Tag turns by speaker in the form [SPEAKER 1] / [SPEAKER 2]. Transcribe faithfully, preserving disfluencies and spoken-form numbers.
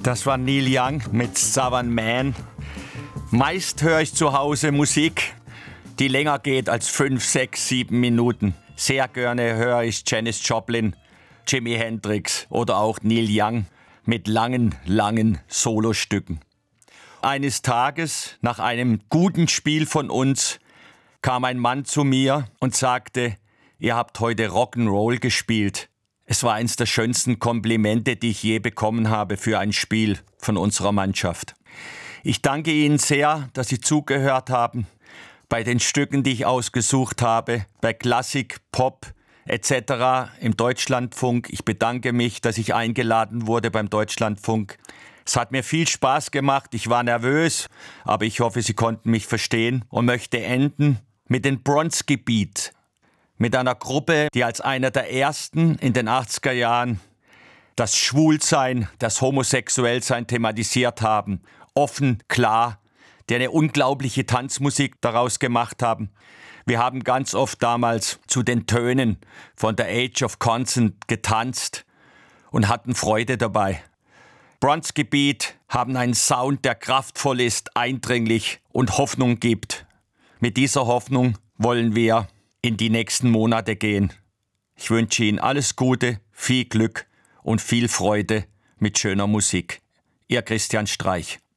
[SPEAKER 1] Das war Neil Young mit Southern Man. Meist höre ich zu Hause Musik, die länger geht als fünf, sechs, sieben Minuten. Sehr gerne höre ich Janis Joplin, Jimi Hendrix oder auch Neil Young mit langen, langen Solostücken. Eines Tages, nach einem guten Spiel von uns, kam ein Mann zu mir und sagte, ihr habt heute Rock'n'Roll gespielt. Es war eines der schönsten Komplimente, die ich je bekommen habe für ein Spiel von unserer Mannschaft. Ich danke Ihnen sehr, dass Sie zugehört haben bei den Stücken, die ich ausgesucht habe, bei Klassik, Pop et cetera im Deutschlandfunk. Ich bedanke mich, dass ich eingeladen wurde beim Deutschlandfunk. Es hat mir viel Spaß gemacht, ich war nervös, aber ich hoffe, Sie konnten mich verstehen und möchte enden mit dem Bronski Beat. Mit einer Gruppe, die als einer der ersten in den achtziger Jahren das Schwulsein, das Homosexuellsein thematisiert haben. Offen, klar, die eine unglaubliche Tanzmusik daraus gemacht haben. Wir haben ganz oft damals zu den Tönen von The Age of Consent getanzt und hatten Freude dabei. Bronski Beat haben einen Sound, der kraftvoll ist, eindringlich und Hoffnung gibt. Mit dieser Hoffnung wollen wir in die nächsten Monate gehen. Ich wünsche Ihnen alles Gute, viel Glück und viel Freude mit schöner Musik. Ihr Christian Streich.